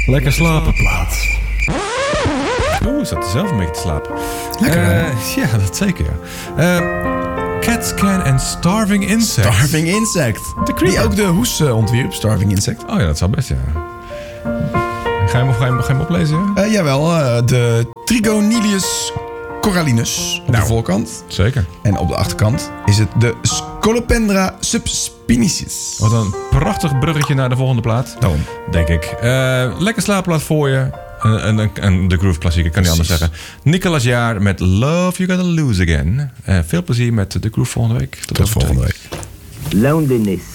Lekker slapen plaat. Oeh, zat er zelf een beetje te slapen. Lekker, ja, dat zeker. Cat Can en Starving Insect. Starving Insect. Die ook de hoes ontwierp, Starving Insect. Oh ja, dat zou best, ja. Ga je hem oplezen? Ja? Jawel, de Trigonilius corallinus op de voorkant. Zeker. En op de achterkant is het de Scolopendra subspinicis. Wat een prachtig bruggetje naar de volgende plaat. Daarom. Denk ik. Lekker slaapplaat voor je. En de groove klassieker, kan niet anders zeggen. Nicolas Jaar met Love You Gotta Lose Again. Veel plezier met de groove volgende week. Tot volgende week. Loneliness.